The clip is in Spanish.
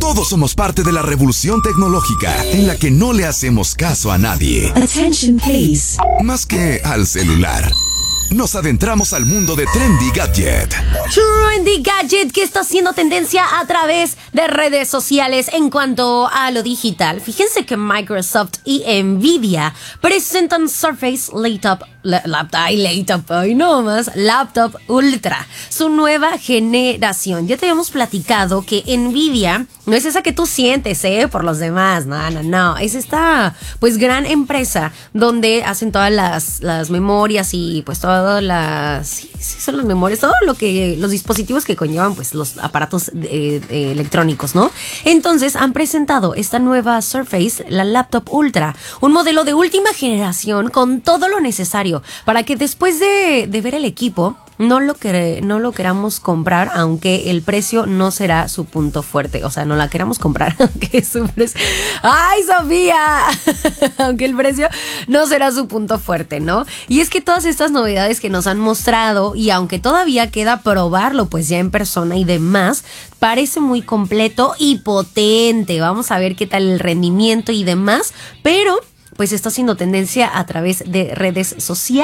Todos somos parte de la revolución tecnológica en la que no le hacemos caso a nadie. Attention, please. Más que al celular. Nos adentramos al mundo de Trendy Gadget. Trendy Gadget, que está haciendo tendencia a través de redes sociales en cuanto a lo digital. Fíjense que Microsoft y Nvidia presentan Surface Laptop Ultra, su nueva generación. Ya te habíamos platicado que Nvidia no es esa que tú sientes, por los demás. No. Es esta, pues, gran empresa donde hacen todas las memorias y, pues, todas las... Sí, son las memorias, todo lo que... Los dispositivos que conllevan, pues, los aparatos electrónicos, ¿no? Entonces, han presentado esta nueva Surface, la Laptop Ultra, un modelo de última generación con todo lo necesario para que después de ver el equipo no lo queramos comprar, aunque el precio no será su punto fuerte. O sea, no la queramos comprar, aunque su precio... ¡Ay, Sofía! Aunque el precio no será su punto fuerte, ¿no? Y es que todas estas novedades que nos han mostrado, y aunque todavía queda probarlo, pues ya en persona y demás, parece muy completo y potente. Vamos a ver qué tal el rendimiento y demás, pero pues está haciendo tendencia a través de redes sociales.